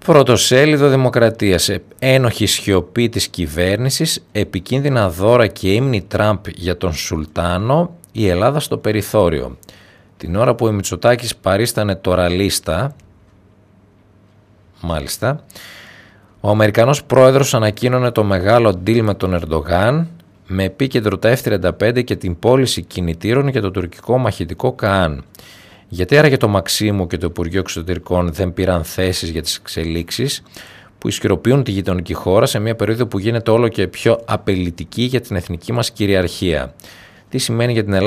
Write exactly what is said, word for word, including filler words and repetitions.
Πρωτοσέλιδο Δημοκρατίας. Ένοχη σιωπή της κυβέρνησης, επικίνδυνα δώρα και ύμνη Τραμπ για τον Σουλτάνο, η Ελλάδα στο περιθώριο. Την ώρα που ο Μητσοτάκης παρίστανε τοραλίστα, μάλιστα, ο Αμερικανός πρόεδρος ανακοίνωνε το μεγάλο deal με τον Ερντογάν, με επίκεντρο τα εφ τριάντα πέντε και την πώληση κινητήρων για το τουρκικό μαχητικό Καάν. Γιατί άραγε το Μαξίμου και το Υπουργείο Εξωτερικών δεν πήραν θέσεις για τις εξελίξεις που ισχυροποιούν τη γειτονική χώρα σε μια περίοδο που γίνεται όλο και πιο απειλητική για την εθνική μας κυριαρχία? Τι σημαίνει για την Ελλάδα